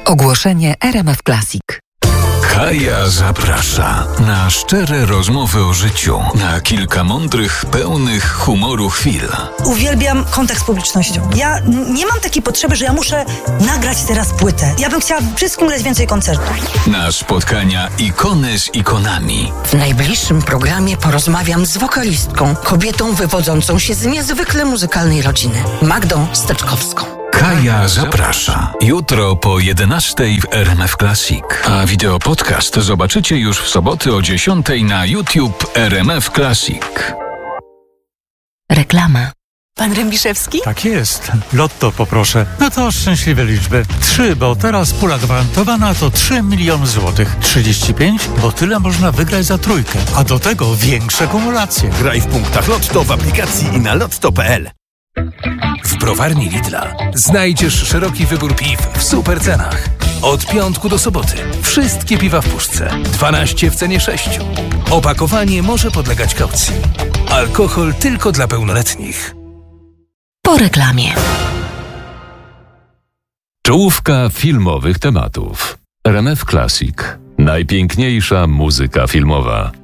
Ogłoszenie RMF Classic. Kaja zaprasza na szczere rozmowy o życiu, na kilka mądrych, pełnych humoru chwil. Uwielbiam kontakt z publicznością. Ja nie mam takiej potrzeby, że ja muszę nagrać teraz płytę. Ja bym chciała wszystkim grać więcej koncertów. Na spotkania ikony z ikonami. W najbliższym programie porozmawiam z wokalistką, kobietą wywodzącą się z niezwykle muzykalnej rodziny, Magdą Steczkowską. Kaja zaprasza. Jutro po 11:00 w RMF Classic. A wideopodcast zobaczycie już w soboty o 10:00 na YouTube RMF Classic. Reklama. Pan Rębiszewski? Tak jest. Lotto poproszę. No to szczęśliwe liczby. 3, bo teraz pula gwarantowana to 3 miliony złotych. 35, bo tyle można wygrać za trójkę. A do tego większe kumulacje. Graj w punktach Lotto w aplikacji i na lotto.pl. W browarni Lidla znajdziesz szeroki wybór piw w super cenach. Od piątku do soboty. Wszystkie piwa w puszce. 12 w cenie 6. Opakowanie może podlegać kaucji. Alkohol tylko dla pełnoletnich. Po reklamie. Czołówka filmowych tematów. RMF Classic. Najpiękniejsza muzyka filmowa.